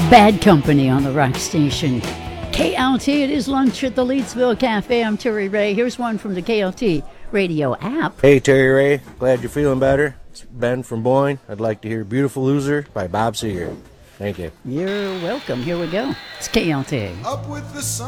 Bad Company on the rock station. KLT, it is lunch at the Leedsville Cafe. I'm Terry Ray. Here's one from the KLT radio app. Hey, Terry Ray. Glad you're feeling better. It's Ben from Boyne. I'd like to hear Beautiful Loser by Bob Seger. Thank you. You're welcome. Here we go. It's KLT. Up with the sun.